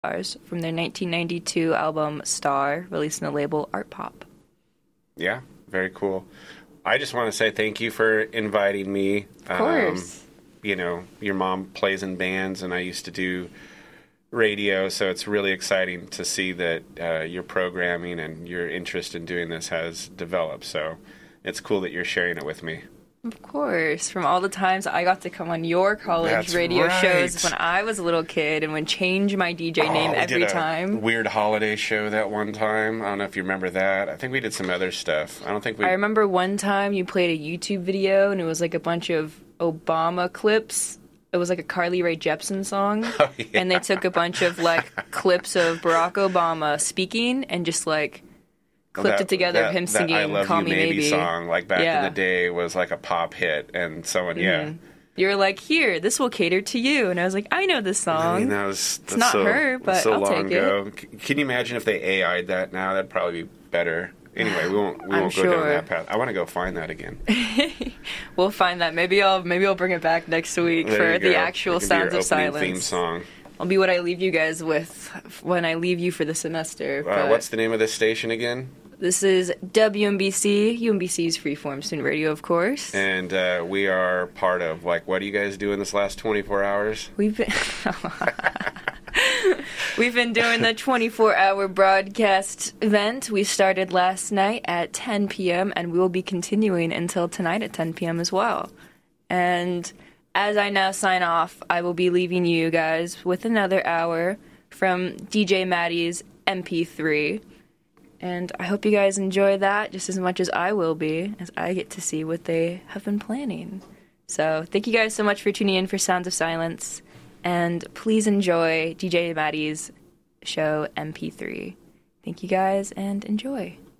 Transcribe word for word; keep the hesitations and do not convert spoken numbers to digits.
Stars from their nineteen ninety-two album Star, released on the label Art Pop. Yeah, very cool. I just want to say thank you for inviting me. Of course. Um, you know, your mom plays in bands, and I used to do radio, so it's really exciting to see that uh, your programming and your interest in doing this has developed. So it's cool that you're sharing it with me. Of course. From all the times I got to come on your college That's radio right. shows when I was a little kid and would change my D J Oh, name we every did a time. Weird holiday show that one time. I don't know if you remember that. I think we did some other stuff. I don't think we... I remember one time you played a YouTube video and it was like a bunch of Obama clips. It was like a Carly Rae Jepsen song. Oh, yeah. And they took a bunch of like clips of Barack Obama speaking and just like clipped that, it together that, of him that singing I Love Call You Me Maybe Maybe song, like back yeah. in the day, was like a pop hit, and someone, yeah. Mm-hmm. You were like, here, this will cater to you. And I was like, I know this song. I mean, that was, it's not so, her, but so I'll long take ago. it. C- Can you imagine if they A I'd that now? That'd probably be better. Anyway, we won't we I'm won't go sure. down that path. I want to go find that again. We'll find that. Maybe I'll maybe I'll bring it back next week There for you the go. actual It can be your Sounds of opening Silence. theme song. I'll be what I leave you guys with when I leave you for the semester. Uh, but what's the name of this station again? This is W M B C, U M B C's Freeform Student Radio, of course. And uh, we are part of, like, what do you guys do in this last twenty-four hours? We've been We've been doing the twenty-four hour broadcast event. We started last night at ten p.m. and we will be continuing until tonight at ten p.m. as well. And as I now sign off, I will be leaving you guys with another hour from D J Maddie's M P three. And I hope you guys enjoy that just as much as I will be, as I get to see what they have been planning. So thank you guys so much for tuning in for Sounds of Silence. And please enjoy D J Maddie's show M P three. Thank you guys and enjoy.